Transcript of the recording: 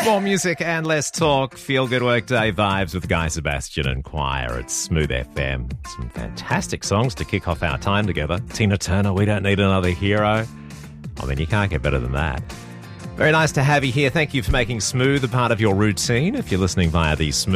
More music and less talk. Feel good workday vibes with Guy Sebastian and Choir at Smooth FM. Some fantastic songs to kick off our time together. Tina Turner, We Don't Need Another Hero. I mean, you can't get better than that. Very nice to have you here. Thank you for making Smooth a part of your routine. If you're listening via the Smooth